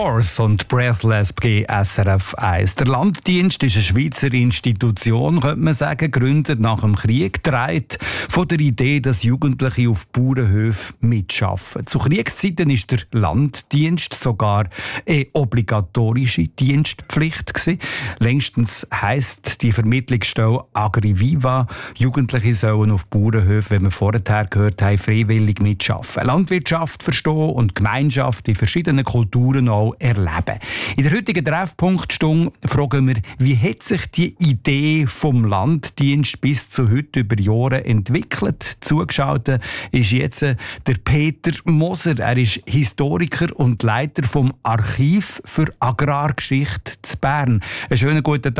Horse und Breathless bei SRF 1. Der Landdienst ist eine Schweizer Institution, könnte man sagen, gegründet nach dem Krieg, getragen von der Idee, dass Jugendliche auf Bauernhöfen mitarbeiten. Zu Kriegszeiten war der Landdienst sogar eine obligatorische Dienstpflicht gewesen. Längstens heisst die Vermittlungsstelle Agriviva, Jugendliche sollen auf Bauernhöfen, wie wir vorher gehört haben, freiwillig mitarbeiten. Landwirtschaft verstehen und Gemeinschaft in verschiedenen Kulturen auch erleben. In der heutigen Treffpunktstunde fragen wir, wie hat sich die Idee vom Landdienst bis zu heute über Jahre entwickelt? Zugeschaltet ist jetzt der Peter Moser. Er ist Historiker und Leiter vom Archiv für Agrargeschichte zu Bern. Einen schönen guten Tag.